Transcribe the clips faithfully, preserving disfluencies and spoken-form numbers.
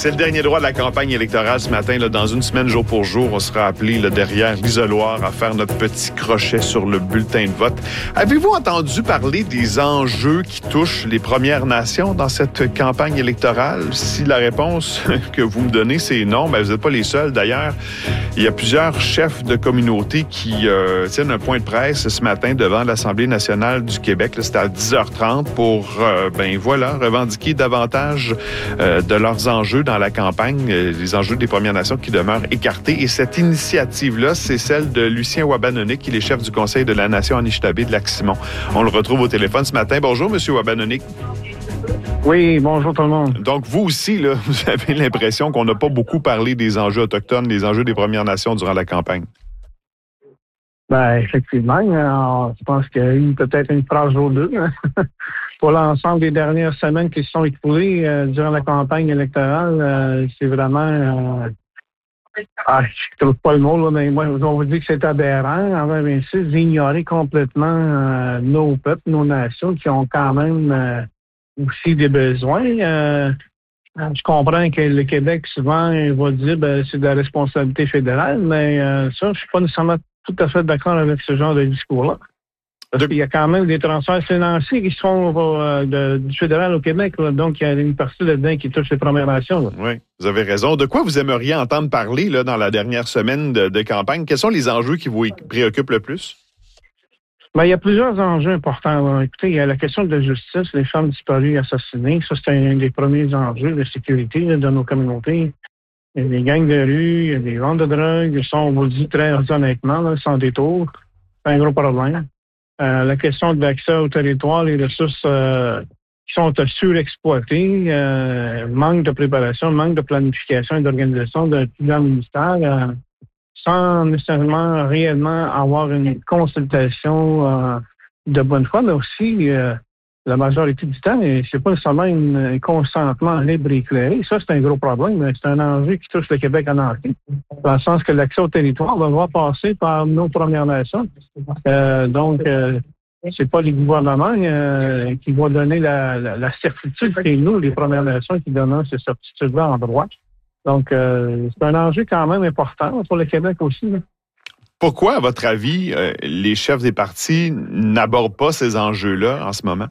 C'est le dernier droit de la campagne électorale ce matin. Là, dans une semaine, jour pour jour, on sera appelé là, derrière l'isoloir à faire notre petit crochet sur le bulletin de vote. Avez-vous entendu parler des enjeux qui touchent les Premières Nations dans cette campagne électorale? Si la réponse que vous me donnez, c'est non, ben, vous n'êtes pas les seuls. D'ailleurs, il y a plusieurs chefs de communauté qui euh, tiennent un point de presse ce matin devant l'Assemblée nationale du Québec. Là, c'était à dix heures trente pour, euh, ben voilà, revendiquer davantage euh, de leurs enjeux dans la campagne, euh, les enjeux des Premières Nations qui demeurent écartés. Et cette initiative-là, c'est celle de Lucien Wabanonik, qui est le chef du Conseil de la Nation Anishinaabe de Lac-Simon. On le retrouve au téléphone ce matin. Bonjour, M. Wabanonik. Oui, bonjour tout le monde. Donc, vous aussi, là, vous avez l'impression qu'on n'a pas beaucoup parlé des enjeux autochtones, des enjeux des Premières Nations durant la campagne? Ben, effectivement, alors, je pense qu'il y a eu peut-être une phrase ou deux hein, pour l'ensemble des dernières semaines qui se sont écoulées euh, durant la campagne électorale. Euh, c'est vraiment... Euh, ah, je trouve pas le mot, là, mais moi, on vous dit que c'est aberrant, envers vingt-six, d'ignorer complètement euh, nos peuples, nos nations qui ont quand même euh, aussi des besoins. Euh, Je comprends que le Québec, souvent, va dire ben c'est de la responsabilité fédérale, mais euh, ça, je suis pas nécessairement tout à fait d'accord avec ce genre de discours-là. Parce de... qu'il y a quand même des transferts financiers qui se font euh, de, du fédéral au Québec. Là. Donc, il y a une partie là-dedans qui touche les Premières Nations. Là. Oui, vous avez raison. De quoi vous aimeriez entendre parler là, dans la dernière semaine de, de campagne? Quels sont les enjeux qui vous préoccupent le plus? Ben, il y a plusieurs enjeux importants. Là. Écoutez, il y a la question de la justice, les femmes disparues et assassinées. Ça, c'est un des premiers enjeux de sécurité là, de nos communautés. Il y a des gangs de rue, il y a des ventes de drogue. Ça, on vous le dit très honnêtement, là, sans détour. C'est un gros problème. Euh, la question de l'accès au territoire, les ressources euh, qui sont surexploitées, euh, manque de préparation, manque de planification et d'organisation de plusieurs ministères. Euh, sans nécessairement réellement avoir une consultation euh, de bonne foi, mais aussi euh, la majorité du temps, c'est pas nécessairement une, un consentement libre et éclairé. Ça, c'est un gros problème. C'est un enjeu qui touche le Québec en entier, dans le sens que l'accès au territoire va devoir passer par nos Premières Nations. Euh, donc, euh, c'est pas les gouvernements euh, qui vont donner la, la, la certitude, c'est nous, les Premières Nations, qui donnons ces certitudes-là en droit. Donc, euh, c'est un enjeu quand même important pour le Québec aussi. Là. Pourquoi, à votre avis, euh, les chefs des partis n'abordent pas ces enjeux-là en ce moment?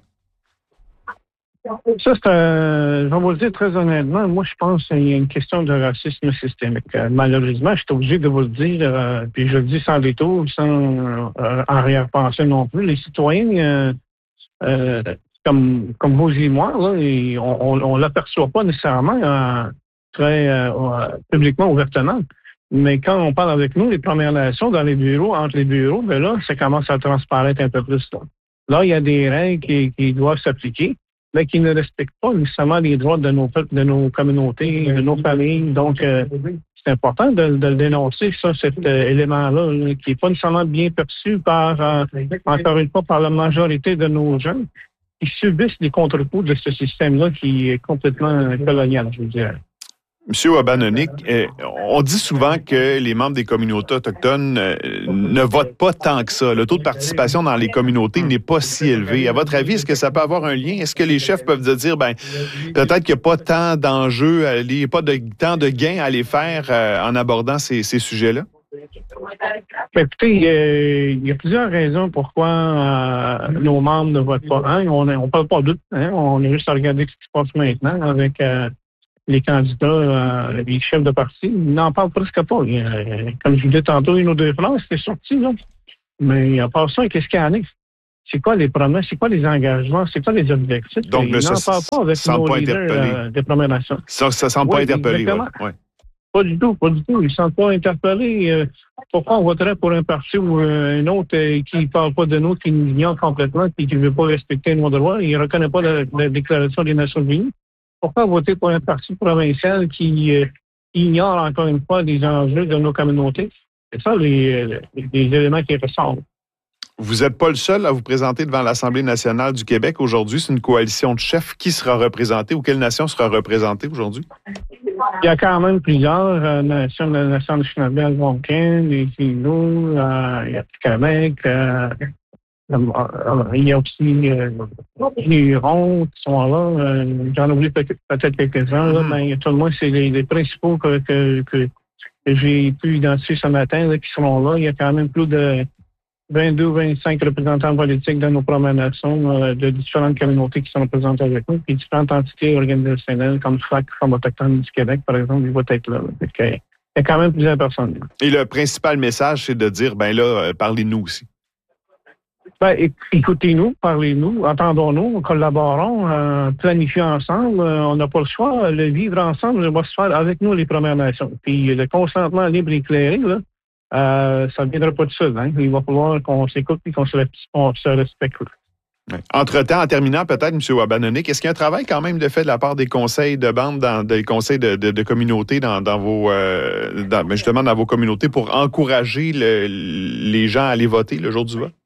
Ça, c'est un... Je vais vous le dire très honnêtement. Moi, je pense qu'il y a une question de racisme systémique. Euh, malheureusement, je suis obligé de vous le dire, euh, puis je le dis sans détour, sans euh, arrière-pensée non plus. Les citoyens, euh, euh, comme, comme vous et moi, là, et on ne l'aperçoit pas nécessairement euh, très euh, publiquement, ouvertement. Mais quand on parle avec nous, les Premières Nations, dans les bureaux, entre les bureaux, ben là, ça commence à transparaître un peu plus. Là, là il y a des règles qui, qui doivent s'appliquer, mais qui ne respectent pas nécessairement les droits de nos peuples, de nos communautés, de nos familles. Donc, euh, c'est important de, de le dénoncer, ça, cet euh, élément-là, là, qui n'est pas nécessairement bien perçu par, euh, encore une fois, par la majorité de nos jeunes qui subissent les contre-coups de ce système-là qui est complètement colonial, je veux dire. Monsieur Wabanonik, euh, on dit souvent que les membres des communautés autochtones euh, ne votent pas tant que ça. Le taux de participation dans les communautés n'est pas si élevé. À votre avis, est-ce que ça peut avoir un lien? Est-ce que les chefs peuvent dire, ben peut-être qu'il n'y a pas tant d'enjeux, il n'y a pas de, tant de gains à aller faire euh, en abordant ces, ces sujets-là? Écoutez, euh, il y a plusieurs raisons pourquoi euh, nos membres ne votent pas. Hein? On ne parle pas d'eux. Hein? On est juste à regarder ce qui se passe maintenant avec... Euh, les candidats, euh, les chefs de parti, ils n'en parlent presque pas. Euh, comme je vous disais tantôt, une ou deux phrases, c'était sorti, là. Mais à part ça, qu'est-ce qu'il y en a? C'est quoi les promesses? C'est quoi les engagements? C'est quoi les objectifs? Donc, ils n'en parlent pas avec nos pas leaders euh, des Premières Nations. Ça ne semble oui, pas interpellé. Ouais. Ouais. Pas du tout, pas du tout. Ils ne sont pas interpellés. Euh, pourquoi on voterait pour un parti ou euh, un autre euh, qui ne parle pas de nous, qui nous ignore complètement et qui ne veut pas respecter nos droits? Il ne reconnaît pas la, la Déclaration des Nations Unies. Pourquoi voter pour un parti provincial qui euh, ignore encore une fois les enjeux de nos communautés? C'est ça les, les, les éléments qui ressortent. Vous n'êtes pas le seul à vous présenter devant l'Assemblée nationale du Québec aujourd'hui. C'est une coalition de chefs. Qui sera représentée ou quelle nation sera représentée aujourd'hui? Il y a quand même plusieurs euh, nations, la nation nationale algonquine, les Inuits, euh, il y a le Québec, euh, Il y a aussi euh, les ronds qui sont là. Euh, j'en oublie peut-être quelques-uns, là, mais tout le moins, c'est les, les principaux que, que, que, que j'ai pu identifier ce matin là, qui seront là. Il y a quand même plus de vingt-deux vingt-cinq représentants politiques dans nos Premières Nations euh, de différentes communautés qui sont représentées avec nous, puis différentes entités organisationnelles comme F A C, Femmes autochtones du Québec, par exemple, ils vont être là. là. Il y a quand même plusieurs personnes. Et le principal message, c'est de dire, ben là, euh, parlez-nous aussi. Ben, écoutez-nous, parlez-nous, entendons-nous, collaborons, euh, planifions ensemble. Euh, on n'a pas le choix. Le vivre ensemble va se faire avec nous, les Premières Nations. Puis le consentement libre et éclairé, là, euh, ça ne viendra pas de seul. Hein? Il va falloir qu'on s'écoute et qu'on se, on se respecte. Ouais. Entre-temps, en terminant, peut-être, M. Wabanonik, est-ce qu'il y a un travail quand même de fait de la part des conseils de bande, dans, des conseils de, de, de communauté dans, dans vos euh, dans, justement dans vos communautés pour encourager le, les gens à aller voter le jour du vote?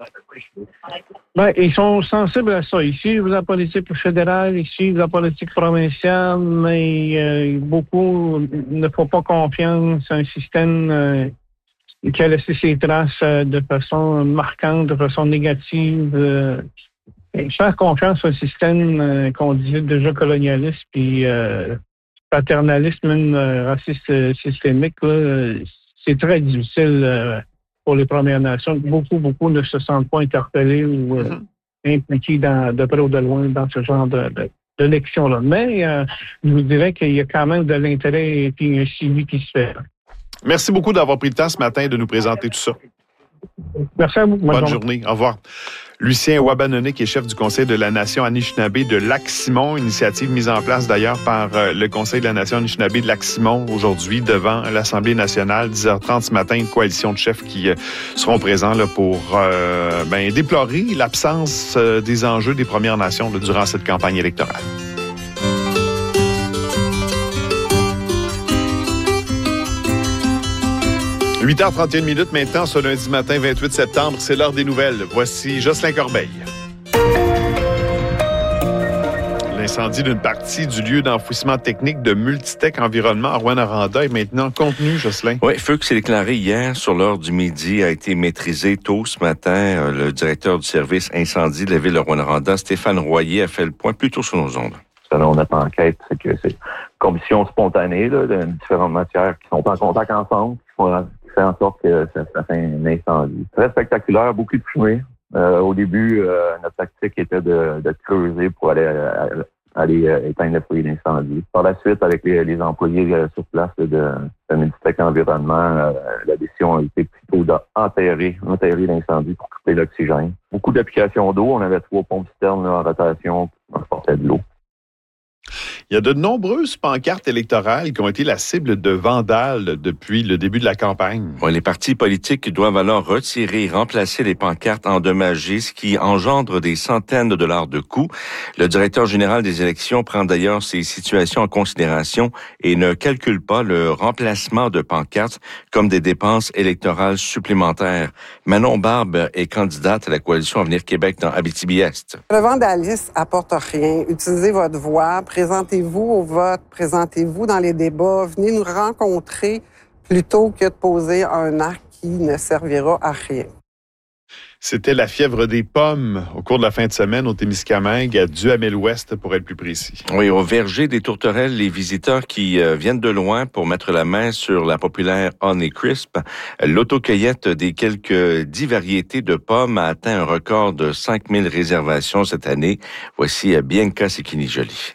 Ben, ils sont sensibles à ça. Ils suivent la politique fédérale, ils suivent la politique provinciale, mais euh, beaucoup ne font pas confiance à un système euh, qui a laissé ses traces euh, de façon marquante, de façon négative. Euh, faire confiance à un système euh, qu'on disait déjà colonialiste puis euh, paternaliste, même euh, raciste euh, systémique, là, euh, c'est très difficile euh, pour les Premières Nations. Beaucoup, beaucoup ne se sentent pas interpellés ou euh, mm-hmm. impliqués dans, de près ou de loin dans ce genre de, de, d'élection-là. Mais euh, je vous dirais qu'il y a quand même de l'intérêt et puis un suivi qui se fait. Merci beaucoup d'avoir pris le temps ce matin de nous présenter tout ça. Merci à vous. Bonne, Bonne journée. journée. Au revoir. Lucien Wabanonik est chef du Conseil de la Nation Anishinaabe de Lac-Simon, initiative mise en place d'ailleurs par le Conseil de la Nation Anishinaabe de Lac-Simon aujourd'hui devant l'Assemblée nationale. dix heures trente ce matin, une coalition de chefs qui seront présents là, pour euh, ben, déplorer l'absence des enjeux des Premières Nations là, durant cette campagne électorale. huit heures trente et une minutes maintenant, ce lundi matin, vingt-huit septembre, c'est l'heure des nouvelles. Voici Jocelyn Corbeil. L'incendie d'une partie du lieu d'enfouissement technique de Multitech Environnement à Rouyn-Noranda est maintenant contenu, Jocelyn. Oui, feu qui s'est déclaré hier sur l'heure du midi a été maîtrisé tôt ce matin. Le directeur du service incendie de la ville de Rouyn-Noranda, Stéphane Royer, a fait le point plus tôt sur nos ondes. Selon notre enquête, c'est que c'est combustion spontanée là, de différentes matières qui sont en contact ensemble, qui font fait en sorte que ça, ça fait un incendie. Très spectaculaire, beaucoup de fumée. Euh, au début, euh, notre tactique était de, de creuser pour aller, euh, aller euh, éteindre le foyer d'incendie. Par la suite, avec les, les employés euh, sur place de, de Multitech Environnement, euh, la décision a été plutôt d'enterrer enterrer l'incendie pour couper l'oxygène. Beaucoup d'applications d'eau. On avait trois pompes citernes là, en rotation pour transporter de l'eau. Il y a de nombreuses pancartes électorales qui ont été la cible de vandales depuis le début de la campagne. Ouais, les partis politiques doivent alors retirer et remplacer les pancartes endommagées, ce qui engendre des centaines de dollars de coûts. Le directeur général des élections prend d'ailleurs ces situations en considération et ne calcule pas le remplacement de pancartes comme des dépenses électorales supplémentaires. Manon Barbe est candidate à la coalition Avenir Québec dans Abitibi-Est. Le vandalisme apporte rien. Utilisez votre voix, présentez-vous au vote, présentez-vous dans les débats, venez nous rencontrer plutôt que de poser un acte qui ne servira à rien. C'était la fièvre des pommes au cours de la fin de semaine au Témiscamingue, à Duhamel-Ouest pour être plus précis. Oui, au verger des Tourterelles, les visiteurs qui euh, viennent de loin pour mettre la main sur la populaire Honey Crisp, l'autocueillette des quelques dix variétés de pommes a atteint un record de cinq mille réservations cette année. Voici Bianca Sekini-Joly.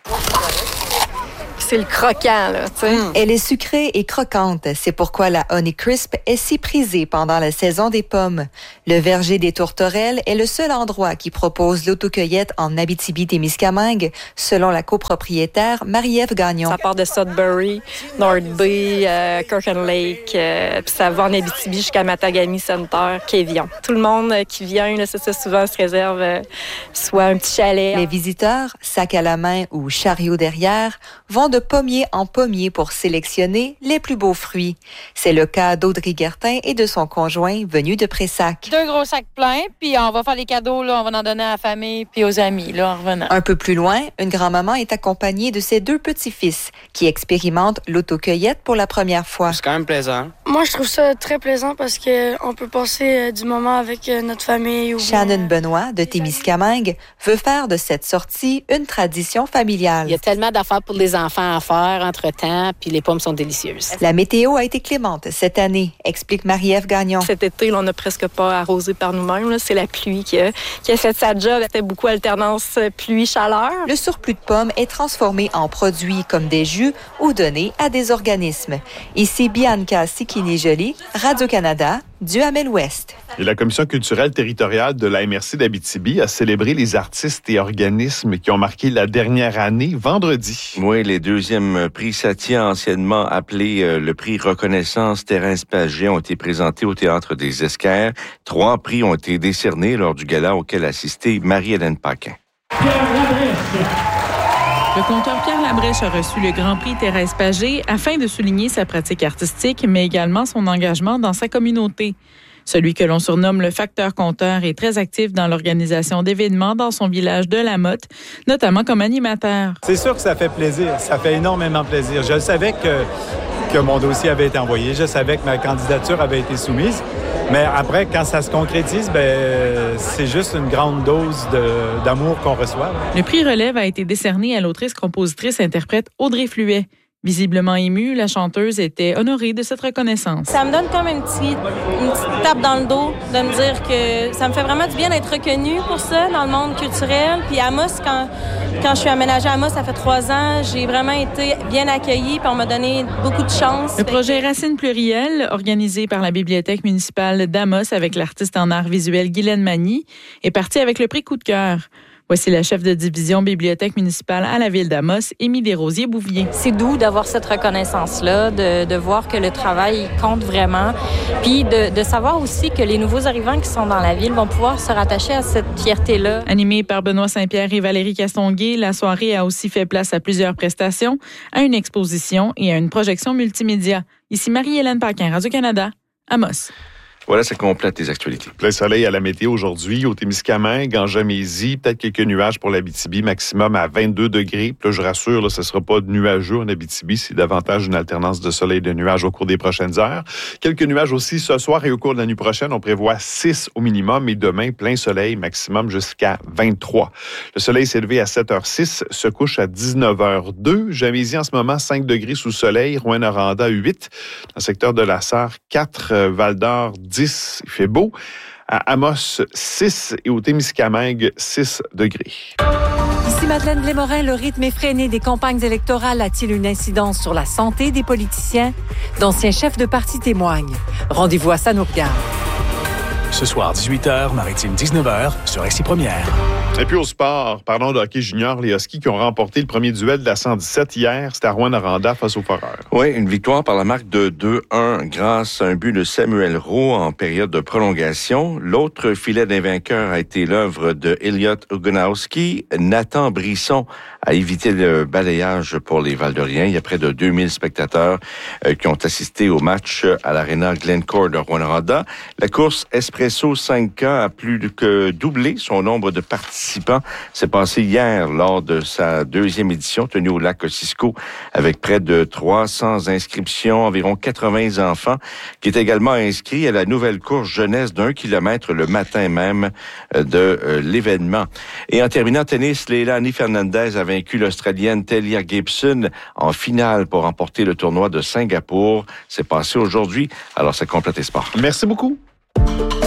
C'est le croquant, là, tu sais. Mmh. Elle est sucrée et croquante. C'est pourquoi la Honey Crisp est si prisée pendant la saison des pommes. Le verger des Tourterelles est le seul endroit qui propose l'autocueillette en Abitibi-Témiscamingue, selon la copropriétaire Marie-Ève Gagnon. Ça part de Sudbury, North Bay, euh, Kirkland Lake, euh, puis ça va en Abitibi jusqu'à Matagami Center, Kévion. Tout le monde euh, qui vient, là, c'est ça, souvent se réserve euh, soit un petit chalet. Les visiteurs, sac à la main ou chariot derrière, vont de pommier en pommier pour sélectionner les plus beaux fruits. C'est le cas d'Audrey Gertin et de son conjoint venu de Pressac. Deux gros sacs pleins, puis on va faire les cadeaux, là, on va en donner à la famille puis aux amis, là, en revenant. Un peu plus loin, une grand-maman est accompagnée de ses deux petits-fils qui expérimentent l'autocueillette pour la première fois. C'est quand même plaisant. Moi, je trouve ça très plaisant parce qu'on peut passer du moment avec notre famille. Ou Shannon Benoît, de Témiscamingue, veut faire de cette sortie une tradition familiale. Il y a tellement d'affaires pour les enfants à faire entre-temps, puis les pommes sont délicieuses. La météo a été clémente cette année, explique Marie-Ève Gagnon. Cet été, là, on n'a presque pas arrosé par nous-mêmes. Là. C'est la pluie qui a, qui a fait sa job. C'était beaucoup alternance pluie-chaleur. Le surplus de pommes est transformé en produits comme des jus ou donné à des organismes. Ici Bianca Sikini-Joly, Radio-Canada, Duhamel-Ouest. Et la Commission culturelle territoriale de la M R C d'Abitibi a célébré les artistes et organismes qui ont marqué la dernière année vendredi. Oui, les deuxièmes prix Satia, anciennement appelés euh, le prix Reconnaissance Thérèse Pagé, ont été présentés au Théâtre des Esquerres. Trois prix ont été décernés lors du gala auquel assistait Marie-Hélène Paquin. Le conteur Pierre Labrèche a reçu le Grand Prix Thérèse Pagé afin de souligner sa pratique artistique, mais également son engagement dans sa communauté. Celui que l'on surnomme le facteur conteur est très actif dans l'organisation d'événements dans son village de La Motte, notamment comme animateur. C'est sûr que ça fait plaisir, ça fait énormément plaisir. Je savais que, que mon dossier avait été envoyé, je savais que ma candidature avait été soumise, mais après, quand ça se concrétise, ben, c'est juste une grande dose de, d'amour qu'on reçoit. Le prix Relève a été décerné à l'autrice, compositrice, interprète Audrey Fluet. Visiblement émue, la chanteuse était honorée de cette reconnaissance. Ça me donne comme une petite, une petite tape dans le dos de me dire que ça me fait vraiment du bien d'être reconnue pour ça dans le monde culturel. Puis à Amos, quand, quand je suis aménagée à Amos, ça fait trois ans, j'ai vraiment été bien accueillie puis on m'a donné beaucoup de chance. Le projet Racines plurielles, organisé par la Bibliothèque municipale d'Amos avec l'artiste en art visuel Guylaine Magny, est parti avec le prix Coup de cœur. Voici la chef de division Bibliothèque municipale à la ville d'Amos, Émilie Desrosiers-Bouvier. C'est doux d'avoir cette reconnaissance-là, de, de voir que le travail compte vraiment, puis de, de savoir aussi que les nouveaux arrivants qui sont dans la ville vont pouvoir se rattacher à cette fierté-là. Animée par Benoît Saint-Pierre et Valérie Castonguay, la soirée a aussi fait place à plusieurs prestations, à une exposition et à une projection multimédia. Ici Marie-Hélène Paquin, Radio-Canada, Amos. Voilà, ça complète les actualités. Plein soleil à la météo aujourd'hui, au Témiscamingue, en Gamésie, peut-être quelques nuages pour l'Abitibi, maximum à vingt-deux degrés. Puis là, je rassure, là, ce ne sera pas nuageux en Abitibi, c'est davantage une alternance de soleil et de nuages au cours des prochaines heures. Quelques nuages aussi ce soir et au cours de la nuit prochaine, on prévoit six au minimum et demain, plein soleil, maximum jusqu'à vingt-trois. Le soleil s'est levé à sept heures six, se couche à dix-neuf heures deux. Gamésie, en ce moment, cinq degrés sous soleil, Rouyn-Noranda, huit. Dans le secteur de la Sarre, quatre, Val-d'Or, dix, il fait beau. À Amos, six et au Témiscamingue, six degrés. Ici Madeleine Blémorin, le rythme effréné des campagnes électorales a-t-il une incidence sur la santé des politiciens? D'anciens chefs de parti témoignent. Rendez-vous à Ça nous regarde. Ce soir, dix-huit heures, Maritime dix-neuf heures, sur R C Première. Et puis au sport, parlons de hockey junior, les Huskies qui ont remporté le premier duel de la cent dix-sept hier. C'était à Rouyn-Noranda face aux Foreurs. Oui, une victoire par la marque de deux un grâce à un but de Samuel Rowe en période de prolongation. L'autre filet des vainqueurs a été l'œuvre de Elliot Ugonowski. Nathan Brisson a évité le balayage pour les Val-d'Oriens. Il y a près de deux mille spectateurs euh, qui ont assisté au match à l'Arena Glencore de Rouyn-Noranda. La course Espresso cinq K a plus que doublé son nombre de participants. C'est passé hier lors de sa deuxième édition tenue au lac Cisco avec près de trois cents inscriptions, environ quatre-vingts enfants qui est également inscrits à la nouvelle course jeunesse d'un kilomètre le matin même de l'événement. Et en terminant tennis, Leilani Fernandez a vaincu l'Australienne Talia Gibson en finale pour remporter le tournoi de Singapour. C'est passé aujourd'hui, alors c'est complète sport. Merci beaucoup.